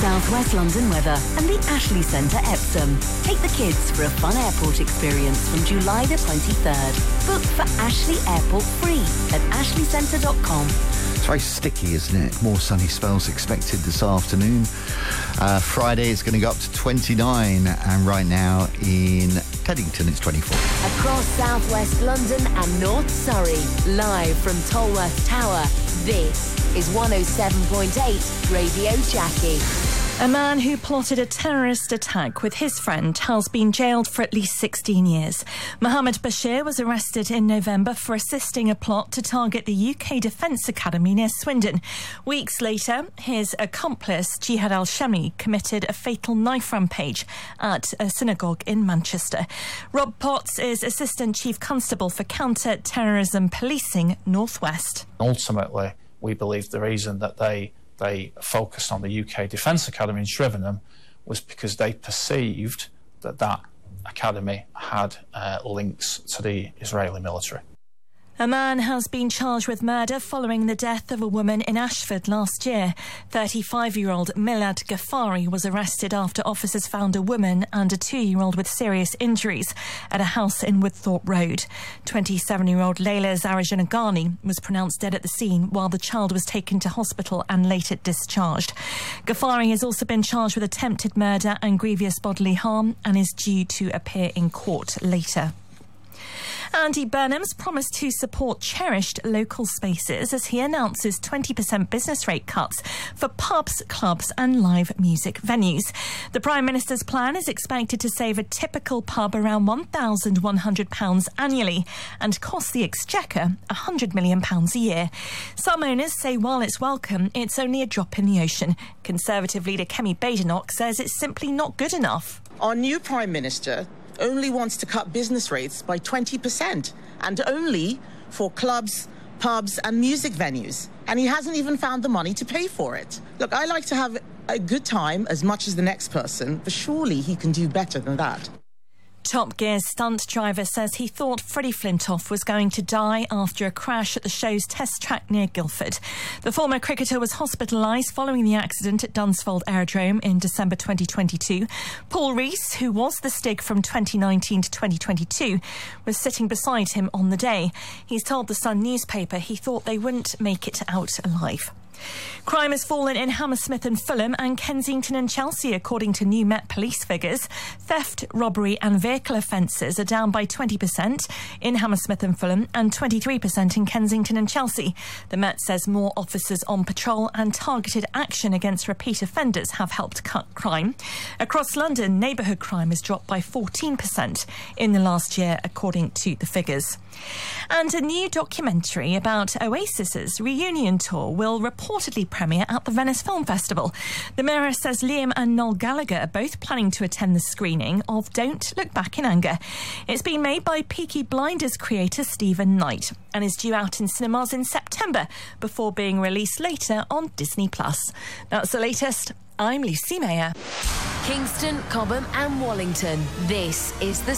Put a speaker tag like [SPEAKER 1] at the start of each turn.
[SPEAKER 1] South West London weather and the Ashley Centre Epsom. Take the kids for a fun airport experience from July the 23rd. Book for Ashley Airport free at ashleycentre.com.
[SPEAKER 2] It's very sticky, isn't it? More sunny spells expected this afternoon. Friday is going to go up to 29, and right now in Teddington it's 24.
[SPEAKER 1] Across South West London and North Surrey, live from Tolworth Tower, this is 107.8 Radio Jackie.
[SPEAKER 3] A man who plotted a terrorist attack with his friend has been jailed for at least 16 years. Mohammed Bashir was arrested in November for assisting a plot to target the UK Defence Academy near Swindon. Weeks later, his accomplice, Jihad al-Shami, committed a fatal knife rampage at a synagogue in Manchester. Rob Potts is Assistant Chief Constable for Counter-Terrorism Policing North West.
[SPEAKER 4] Ultimately, we believe the reason that they focused on the UK Defence Academy in Shrivenham was because they perceived that that academy had links to the Israeli military.
[SPEAKER 3] A man has been charged with murder following the death of a woman in Ashford last year. 35-year-old Milad Ghaffari was arrested after officers found a woman and a 2-year-old with serious injuries at a house in Woodthorpe Road. 27-year-old Layla Zarajanagani was pronounced dead at the scene while the child was taken to hospital and later discharged. Ghaffari has also been charged with attempted murder and grievous bodily harm and is due to appear in court later. Andy Burnham's promised to support cherished local spaces as he announces 20% business rate cuts for pubs, clubs and live music venues. The Prime Minister's plan is expected to save a typical pub around £1,100 annually and cost the Exchequer £100 million a year. Some owners say while it's welcome, it's only a drop in the ocean. Conservative leader Kemi Badenoch says it's simply not good enough.
[SPEAKER 5] Our new Prime Minister only wants to cut business rates by 20% and only for clubs, pubs and music venues. And he hasn't even found the money to pay for it. Look, I like to have a good time as much as the next person, but surely he can do better than that.
[SPEAKER 3] Top Gear's stunt driver says he thought Freddie Flintoff was going to die after a crash at the show's test track near Guildford. The former cricketer was hospitalised following the accident at Dunsfold Aerodrome in December 2022. Paul Rees, who was the Stig from 2019 to 2022, was sitting beside him on the day. He's told the Sun newspaper he thought they wouldn't make it out alive. Crime has fallen in Hammersmith and Fulham and Kensington and Chelsea, according to new Met Police figures. Theft, robbery and vehicle offences are down by 20% in Hammersmith and Fulham and 23% in Kensington and Chelsea. The Met says more officers on patrol and targeted action against repeat offenders have helped cut crime. Across London, neighbourhood crime has dropped by 14% in the last year, according to the figures. And a new documentary about Oasis's reunion tour will reportedly premiere at the Venice Film Festival. The Mirror says Liam and Noel Gallagher are both planning to attend the screening of Don't Look Back in Anger. It's being made by Peaky Blinders creator Stephen Knight and is due out in cinemas in September before being released later on Disney+. That's the latest. I'm Lucy Mayer.
[SPEAKER 1] Kingston, Cobham and Wallington. This is the